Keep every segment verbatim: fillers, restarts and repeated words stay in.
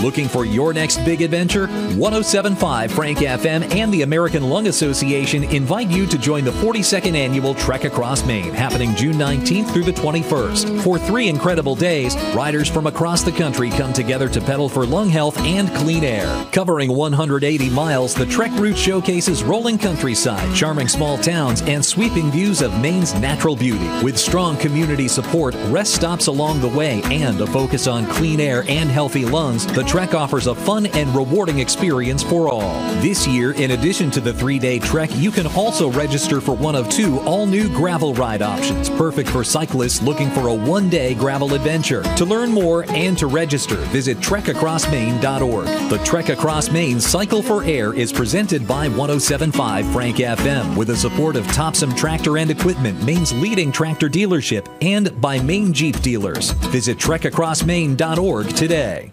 Looking for your next big adventure? one oh seven point five Frank F M and the American Lung Association invite you to join the forty-second annual Trek Across Maine, happening June nineteenth through the twenty-first. For three incredible days, riders from across the country come together to pedal for lung health and clean air. Covering one hundred eighty miles, the Trek route showcases rolling countryside, charming small towns, and sweeping views of Maine's natural beauty. With strong community support, rest stops along the way, and a focus on clean air and healthy lungs, the Trek offers a fun and rewarding experience for all. This year, in addition to the three-day trek, you can also register for one of two all-new gravel ride options, perfect for cyclists looking for a one-day gravel adventure. To learn more and to register, visit trek across maine dot org. The Trek Across Maine Cycle for Air is presented by one oh seven point five Frank F M with the support of Topsom Tractor and Equipment, Maine's leading tractor dealership, and by Maine Jeep Dealers. Visit trek across maine dot org today.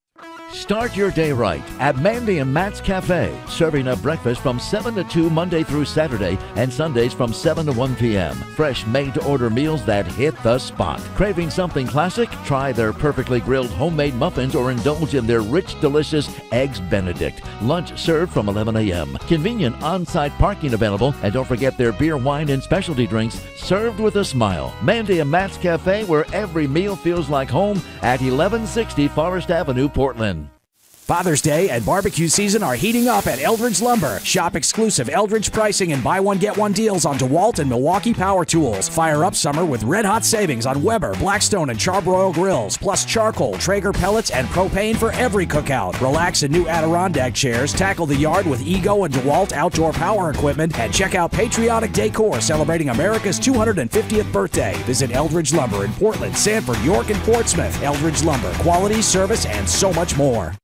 Start your day right at Mandy and Matt's Cafe, serving up breakfast from seven to two Monday through Saturday and Sundays from seven to one p.m. Fresh made-to-order meals that hit the spot. Craving something classic? Try their perfectly grilled homemade muffins or indulge in their rich, delicious Eggs Benedict. Lunch served from eleven a.m. Convenient on-site parking available, and don't forget their beer, wine, and specialty drinks served with a smile. Mandy and Matt's Cafe, where every meal feels like home, at eleven sixty Forest Avenue, Portland. Father's Day and barbecue season are heating up at Eldridge Lumber. Shop exclusive Eldridge pricing and buy one get one deals on DeWalt and Milwaukee power tools. Fire up summer with red hot savings on Weber, Blackstone, and Charbroil grills, plus charcoal, Traeger pellets, and propane for every cookout. Relax in new Adirondack chairs, tackle the yard with Ego and DeWalt outdoor power equipment, and check out Patriotic Decor celebrating America's two hundred fiftieth birthday. Visit Eldridge Lumber in Portland, Sanford, York, and Portsmouth. Eldridge Lumber, quality, service, and so much more.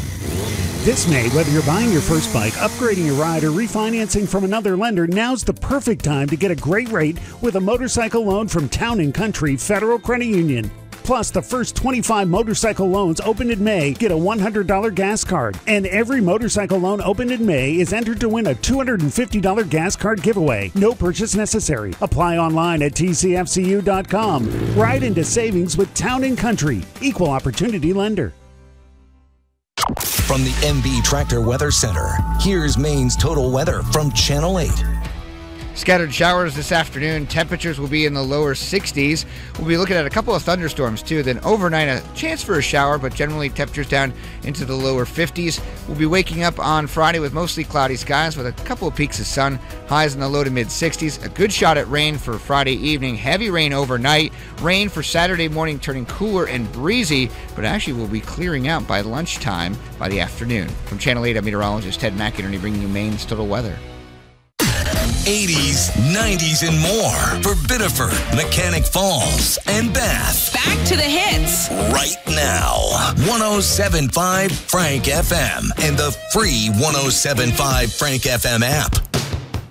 This May, whether you're buying your first bike, upgrading your ride, or refinancing from another lender, now's the perfect time to get a great rate with a motorcycle loan from Town and Country Federal Credit Union. Plus, the first twenty-five motorcycle loans opened in May get a one hundred dollars gas card. And every motorcycle loan opened in May is entered to win a two hundred fifty dollars gas card giveaway. No purchase necessary. Apply online at T C F C U dot com. Ride into savings with Town and Country. Equal opportunity lender. From the M B Tractor Weather Center, here's Maine's total weather from Channel eight. Scattered showers this afternoon. Temperatures will be in the lower sixties. We'll be looking at a couple of thunderstorms, too. Then overnight, a chance for a shower, but generally temperatures down into the lower fifties. We'll be waking up on Friday with mostly cloudy skies with a couple of peaks of sun. Highs in the low to mid-sixties. A good shot at rain for Friday evening. Heavy rain overnight. Rain for Saturday morning turning cooler and breezy, but actually will be clearing out by lunchtime by the afternoon. From Channel eight, I'm meteorologist Ted McInerney bringing you Maine's total weather. eighties, nineties, and more for Biddeford, Mechanic Falls, and Bath. Back to the hits. Right now. one oh seven point five Frank F M and the free one oh seven point five Frank F M app.